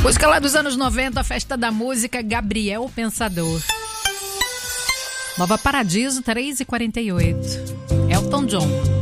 Música lá dos anos 90, a festa da música, Gabriel Pensador. Nova Paradiso, 3h48. Elton John.